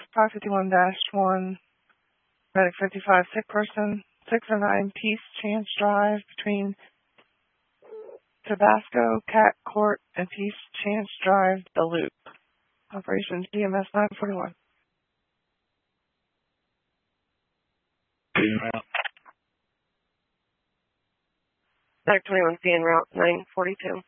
551-1, Medic 55, sick person, 609 Peace Chance Drive between Tabasco, Cat Court, and Peace Chance Drive, The Loop. Operations DMS 941. Medic 21 en route 942.